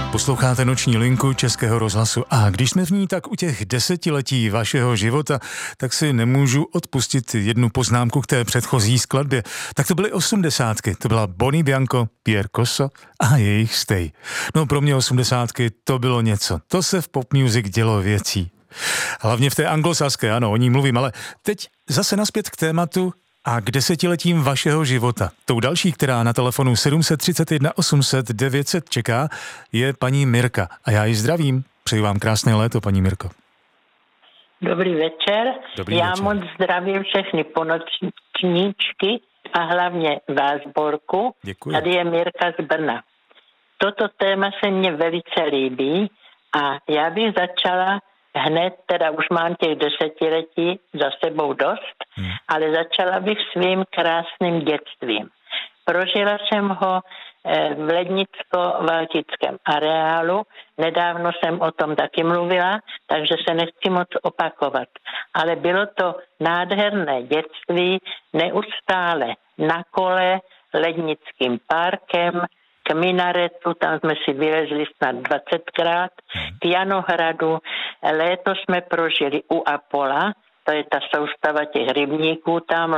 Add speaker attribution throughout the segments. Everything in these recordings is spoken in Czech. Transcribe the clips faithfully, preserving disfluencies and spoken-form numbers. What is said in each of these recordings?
Speaker 1: Posloucháte Noční linku Českého rozhlasu a když jsme v ní tak u těch desetiletí vašeho života, tak si nemůžu odpustit jednu poznámku k té předchozí skladbě. Tak to byly osmdesátky, to byla Bonnie Bianco, Pierre Cosso a jejich Stay. No pro mě osmdesátky to bylo něco, to se v pop music dělo věcí. Hlavně v té anglosaské, ano, o ní mluvím, ale teď zase nazpět k tématu a k desetiletím vašeho života. Tou další, která na telefonu sedm set třicet jedna osm set devět set čeká, je paní Mirka. A já ji zdravím. Přeji vám krásné léto, paní Mirko.
Speaker 2: Dobrý večer.
Speaker 1: Dobrý
Speaker 2: já
Speaker 1: večer.
Speaker 2: moc zdravím všechny ponočníčky a hlavně vás, Borku.
Speaker 1: Děkuji.
Speaker 2: Tady je Mirka z Brna. Toto téma se mně velice líbí a já bych začala hned, teda už mám těch desetiletí za sebou dost, hmm. ale začala bych svým krásným dětstvím. Prožila jsem ho v Lednicko-Valtickém areálu, nedávno jsem o tom taky mluvila, takže se nechci moc opakovat. Ale bylo to nádherné dětství, neustále na kole, Lednickým parkem, k minaretu, tam jsme si vylezli snad dvacetkrát, k Janohradu. Léto jsme prožili u Apola, to je ta soustava těch rybníků tam,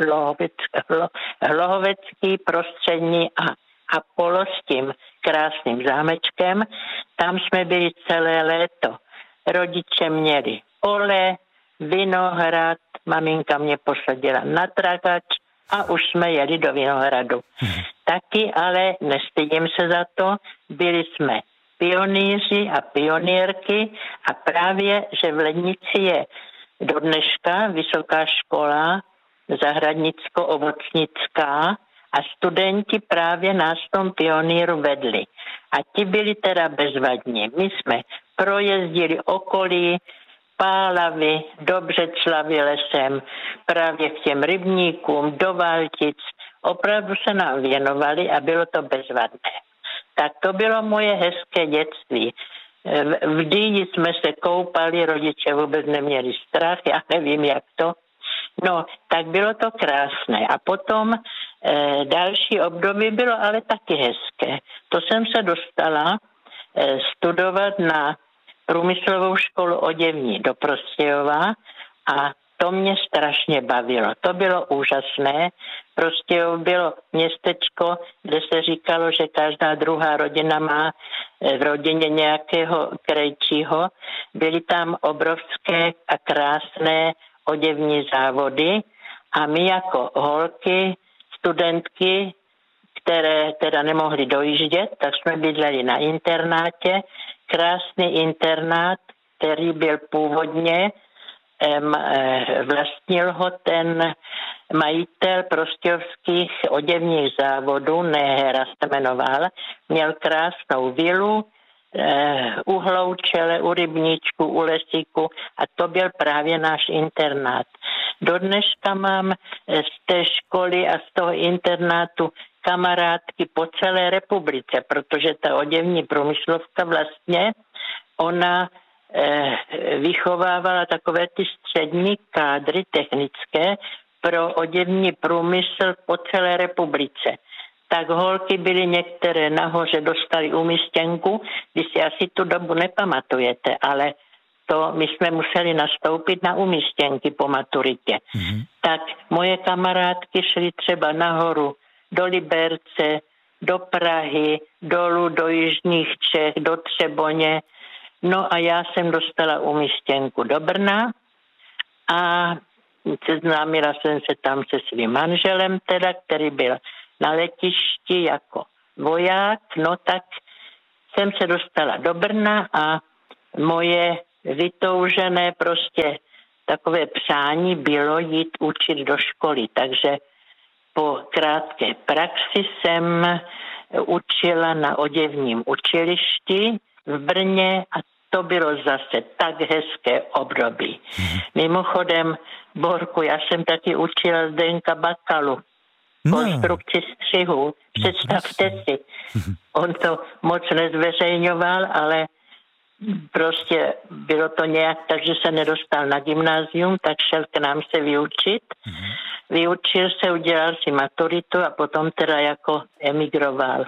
Speaker 2: Hlohovecký, Prostřední a Apollo s tím krásným zámečkem. Tam jsme byli celé léto. Rodiče měli pole, vinohrad, maminka mě posadila na trakač a už jsme jeli do Vinohradu. Hmm. Taky, ale nestydím se za to, byli jsme pionýři a pionýrky a právě, že v Lednici je do dneška vysoká škola zahradnicko-ovocnická a studenti právě nás v tom pionýru vedli. A ti byli teda bezvadní. My jsme projezdili okolí Pálavy, do Břeclavy lesem, právě k těm rybníkům, do Valtic. Opravdu se nám věnovali a bylo to bezvadné. Tak to bylo moje hezké dětství. V Dýni jsme se koupali, rodiče vůbec neměli strach, já nevím jak to. No, tak bylo to krásné. A potom eh, další období bylo ale taky hezké. To jsem se dostala eh, studovat na průmyslovou školu oděvní do Prostějova a to mě strašně bavilo. To bylo úžasné. Prostějov bylo městečko, kde se říkalo, že každá druhá rodina má v rodině nějakého krejčího. Byly tam obrovské a krásné oděvní závody a my jako holky, studentky, které teda nemohly dojíždět, tak jsme bydleli na internátě. Krásný internát, který byl původně, vlastnil ho ten majitel prostějovských oděvních závodů, Nehera se jmenoval, měl krásnou vilu, u Hloučele, u Rybníčku, u Lesíku a to byl právě náš internát. Do dneška mám z té školy a z toho internátu kamarádky po celé republice, protože ta oděvní průmyslovka vlastně, ona eh, vychovávala takové ty střední kádry technické pro oděvní průmysl po celé republice. Tak holky byly některé nahoře, dostali umístěnku, vy si asi tu dobu nepamatujete, ale to my jsme museli nastoupit na umístěnky po maturitě. Mm-hmm. Tak moje kamarádky šly třeba nahoru do Liberce, do Prahy, dolů do jižních Čech, do Třeboně. No a já jsem dostala umístěnku do Brna a seznámila jsem se tam se svým manželem, teda, který byl na letišti jako voják. No tak jsem se dostala do Brna a moje vytoužené prostě takové přání bylo jít učit do školy, takže po krátké praxi jsem učila na oděvním učilišti v Brně a to bylo zase tak hezké období. Mm. Mimochodem, Borku, já jsem taky učila Zdenka Bakalu no. konstrukci střihu. Představte no, si, on to moc nezveřejňoval, ale prostě bylo to nějak, takže se nedostal na gymnázium, tak šel k nám se vyučit. Mm. Vyučil se, udělal si maturitu a potom teda jako emigroval.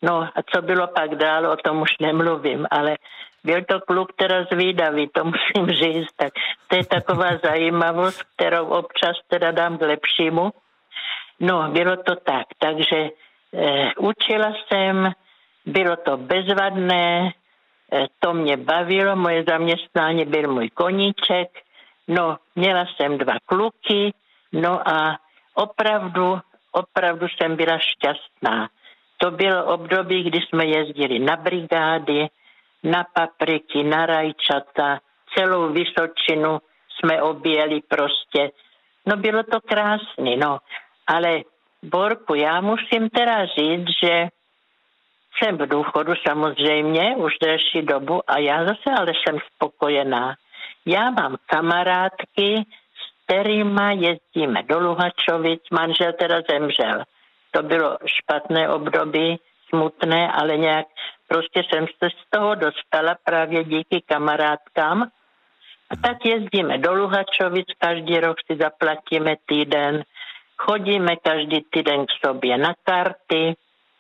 Speaker 2: No a co bylo pak dál, o tom už nemluvím, ale byl to kluk teda zvídavý, to musím říct, tak to je taková zajímavost, kterou občas teda dám k lepšímu. No, bylo to tak, takže e, učila jsem, bylo to bezvadné, e, to mě bavilo, moje zaměstnání byl můj koníček, no, měla jsem dva kluky, no a opravdu, opravdu jsem byla šťastná. To bylo období, kdy jsme jezdili na brigády, na papriky, na rajčata, celou Vysočinu jsme objeli prostě. No bylo to krásný, no. Ale Borku, já musím teda říct, že jsem v důchodu samozřejmě už delší dobu a já zase ale jsem spokojená. Já mám kamarádky, s kterýma jezdíme do Luhačovic, manžel teda zemřel. To bylo špatné období, smutné, ale nějak prostě jsem se z toho dostala právě díky kamarádkám. A tak jezdíme do Luhačovic, každý rok si zaplatíme týden, chodíme každý týden k sobě na karty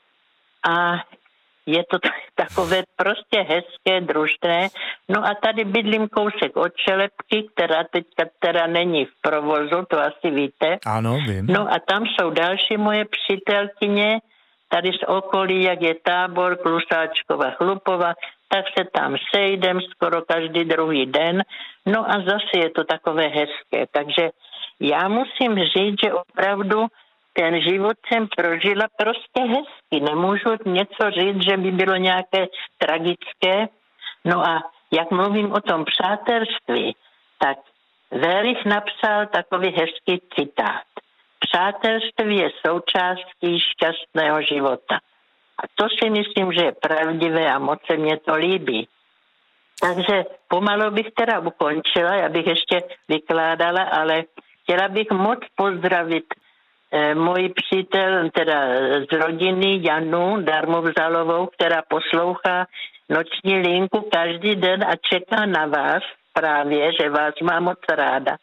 Speaker 2: a je to takové prostě hezké, družné. No a tady bydlím kousek od Čelepky, která teďka teda není v provozu, to asi víte.
Speaker 1: Ano, vím.
Speaker 2: No a tam jsou další moje přítelkyně, tady z okolí, jak je Tábor, Klusáčkova, Chlupova, tak se tam sejdem skoro každý druhý den. No a zase je to takové hezké. Takže já musím říct, že opravdu ten život jsem prožila prostě hezky. Nemůžu něco říct, že by bylo nějaké tragické. No a jak mluvím o tom přátelství, tak Verich napsal takový hezký citát. Přátelství je součástí šťastného života. A to si myslím, že je pravdivé a moc se mě to líbí. Takže pomalu bych teda ukončila, já bych ještě vykládala, ale chtěla bych moc pozdravit eh, moji přítel, teda z rodiny Janu Darmovzalovou, která poslouchá noční linku každý den a čeká na vás právě, že vás má moc ráda.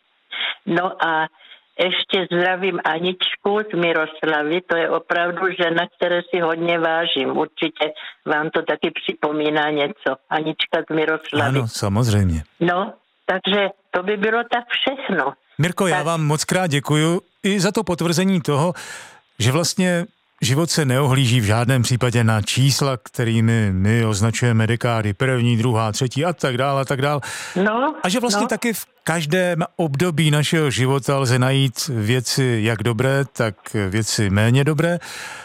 Speaker 2: No a ještě zdravím Aničku z Miroslavy, to je opravdu žena, které si hodně vážím. Určitě vám to taky připomíná něco. Anička z Miroslavy.
Speaker 1: Ano, samozřejmě.
Speaker 2: No, takže to by bylo tak všechno.
Speaker 1: Mirko, tak... já vám moc krát děkuju i za to potvrzení toho, že vlastně život se neohlíží v žádném případě na čísla, kterými my označujeme dekády, první, druhá, třetí a tak dále a tak dále.
Speaker 2: No,
Speaker 1: a že vlastně
Speaker 2: no.
Speaker 1: taky v každém období našeho života lze najít věci jak dobré, tak věci méně dobré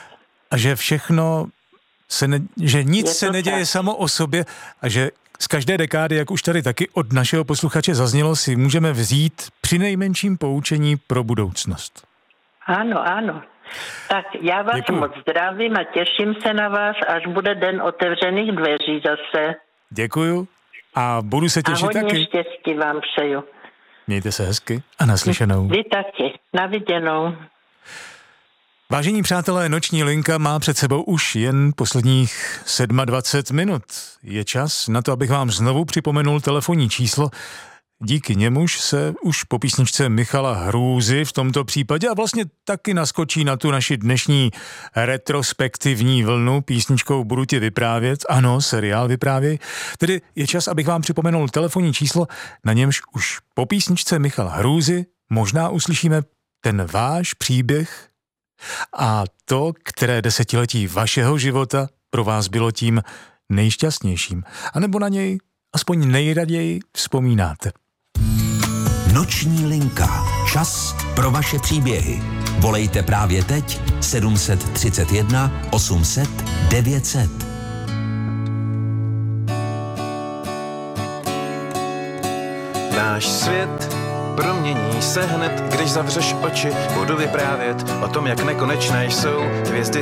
Speaker 1: a že všechno se ne, že nic se neděje tak. samo o sobě a že z každé dekády, jak už tady taky od našeho posluchače zaznělo, si můžeme vzít přinejmenším poučení pro budoucnost.
Speaker 2: Ano, ano. Tak já vás Děkuji. moc zdravím a těším se na vás, až bude den otevřených dveří zase.
Speaker 1: Děkuju a budu se těšit taky. A hodně
Speaker 2: taky. štěstí vám přeju.
Speaker 1: Mějte se hezky a naslyšenou.
Speaker 2: Vy taky. Na viděnou.
Speaker 1: Vážení přátelé, noční linka má před sebou už jen posledních dvacet sedm minut. Je čas na to, abych vám znovu připomenul telefonní číslo. Díky němuž se už po písničce Michala Hrůzy v tomto případě a vlastně taky naskočí na tu naši dnešní retrospektivní vlnu písničkou Budu ti vyprávět. Ano, seriál Vyprávěj. Tedy je čas, abych vám připomenul telefonní číslo, na němž už po písničce Michala Hrůzy možná uslyšíme ten váš příběh a to, které desetiletí vašeho života pro vás bylo tím nejšťastnějším. A nebo na něj aspoň nejraději vzpomínáte.
Speaker 3: Noční linka. Čas pro vaše příběhy. Volejte právě teď sedm set třicet jedna osm set devět set.
Speaker 4: Náš svět promění se hned, když zavřeš oči. Budu vyprávět o tom, jak nekonečné jsou hvězdy